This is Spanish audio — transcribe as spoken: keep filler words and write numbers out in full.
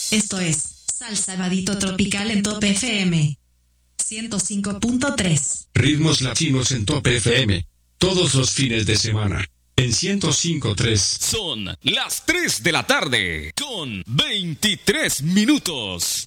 Esto es Salsa Vadito Tropical en Top F M ciento cinco punto tres. Ritmos latinos en Top F M. Todos los fines de semana. En ciento cinco punto tres. Son las tres de la tarde con veintitrés minutos.